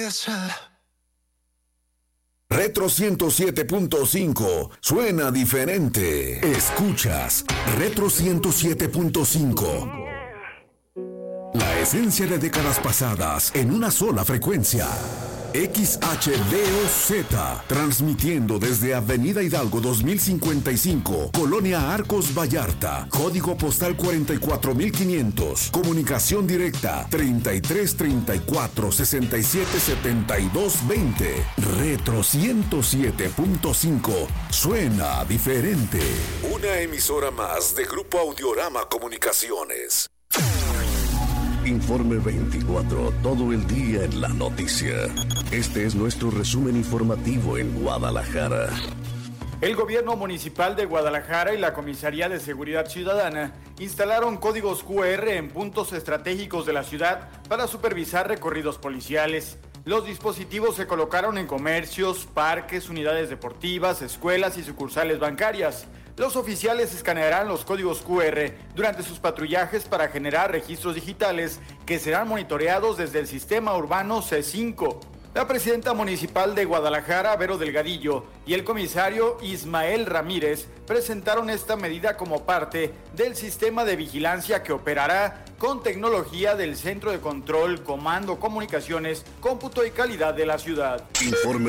Retro 107.5 suena diferente. Escuchas Retro 107.5. La esencia de décadas pasadas en una sola frecuencia. XHDOZ, transmitiendo desde Avenida Hidalgo 2055, Colonia Arcos Vallarta, código postal 44500, comunicación directa 3334 67 72 20. Retro 107.5, suena diferente. Una emisora más de Grupo Audiorama Comunicaciones. Informe 24, todo el día en la noticia. Este es nuestro resumen informativo en Guadalajara. El gobierno municipal de Guadalajara y la Comisaría de Seguridad Ciudadana instalaron códigos QR en puntos estratégicos de la ciudad para supervisar recorridos policiales. Los dispositivos se colocaron en comercios, parques, unidades deportivas, escuelas y sucursales bancarias. Los oficiales escanearán los códigos QR durante sus patrullajes para generar registros digitales que serán monitoreados desde el sistema urbano C5. La presidenta municipal de Guadalajara, Vero Delgadillo, y el comisario Ismael Ramírez presentaron esta medida como parte del sistema de vigilancia que operará con tecnología del Centro de Control, Comando, Comunicaciones, Cómputo y Calidad de la ciudad. Informe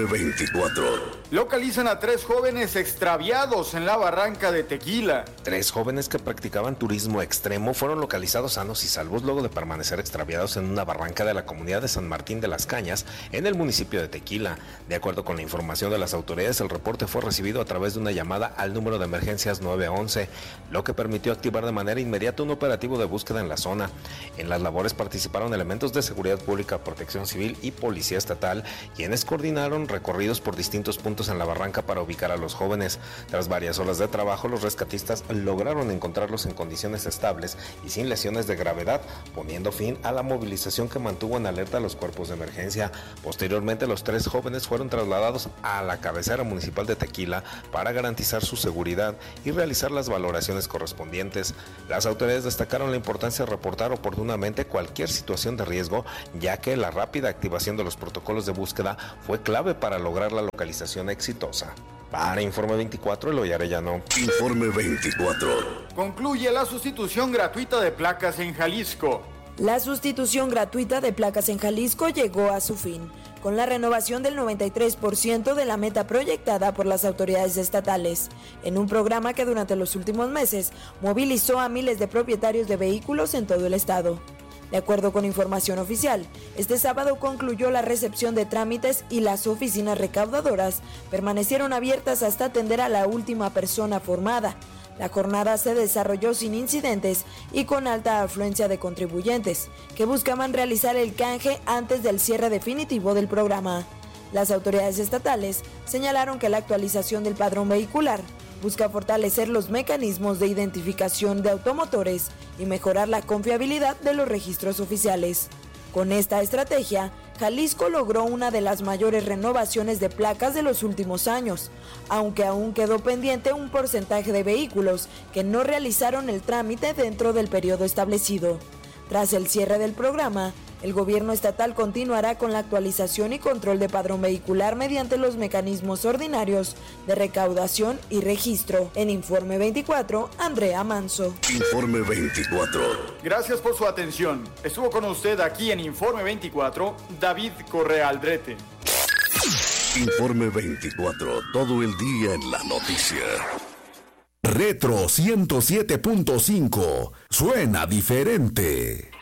24. Localizan a 3 jóvenes extraviados en la barranca de Tequila. 3 jóvenes que practicaban turismo extremo fueron localizados sanos y salvos luego de permanecer extraviados en una barranca de la comunidad de San Martín de las Cañas, en el municipio de Tequila. De acuerdo con la información de las autoridades, el reporte fue recibido a través de una llamada al número de emergencias 911, lo que permitió activar de manera inmediata un operativo de búsqueda en la zona. En las labores participaron elementos de seguridad pública, protección civil y policía estatal, quienes coordinaron recorridos por distintos puntos en la barranca para ubicar a los jóvenes. Tras varias horas de trabajo, los rescatistas lograron encontrarlos en condiciones estables y sin lesiones de gravedad, poniendo fin a la movilización que mantuvo en alerta a los cuerpos de emergencia. Posteriormente, los 3 jóvenes fueron trasladados a la cabecera municipal de Tequila para garantizar su seguridad y realizar las valoraciones correspondientes. Las autoridades destacaron la importancia de reportar oportunamente cualquier situación de riesgo, ya que la rápida activación de los protocolos de búsqueda fue clave para lograr la localización exitosa. Para Informe 24, Eloy Arellano. Informe 24. Concluye la sustitución gratuita de placas en Jalisco. La sustitución gratuita de placas en Jalisco llegó a su fin, con la renovación del 93% de la meta proyectada por las autoridades estatales, en un programa que durante los últimos meses movilizó a miles de propietarios de vehículos en todo el estado. De acuerdo con información oficial, este sábado concluyó la recepción de trámites y las oficinas recaudadoras permanecieron abiertas hasta atender a la última persona formada. La jornada se desarrolló sin incidentes y con alta afluencia de contribuyentes, que buscaban realizar el canje antes del cierre definitivo del programa. Las autoridades estatales señalaron que la actualización del padrón vehicular busca fortalecer los mecanismos de identificación de automotores y mejorar la confiabilidad de los registros oficiales. Con esta estrategia, Jalisco logró una de las mayores renovaciones de placas de los últimos años, aunque aún quedó pendiente un porcentaje de vehículos que no realizaron el trámite dentro del periodo establecido. Tras el cierre del programa, el gobierno estatal continuará con la actualización y control de padrón vehicular mediante los mecanismos ordinarios de recaudación y registro. En Informe 24, Andrea Manso. Informe 24. Gracias por su atención. Estuvo con usted aquí en Informe 24, David Correa Aldrete. Informe 24, todo el día en la noticia. Retro 107.5, suena diferente.